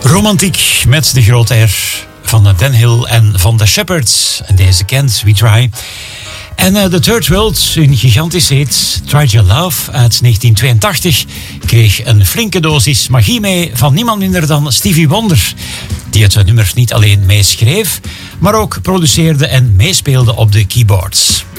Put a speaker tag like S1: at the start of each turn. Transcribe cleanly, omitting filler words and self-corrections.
S1: Romantiek met de grote R van Dan Hill en van The Shepherds. En deze kent We Try. En The Third World, een gigantische hit, Tried Your Love uit 1982, kreeg een flinke dosis magie mee van niemand minder dan Stevie Wonder, die het nummer niet alleen meeschreef, maar ook produceerde en meespeelde op de keyboards.